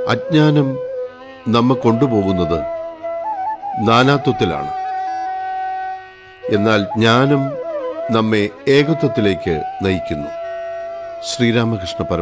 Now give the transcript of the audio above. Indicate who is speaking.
Speaker 1: അജ്ഞാനം നമ്മെ കൊണ്ടുപോകുന്നത് നാനാത്വത്തിലാണ്. എന്നാൽ ജ്ഞാനം നമ്മെ ഏകത്വത്തിലേക്ക് നയിക്കുന്നു. ശ്രീരാമകൃഷ്ണ പരമ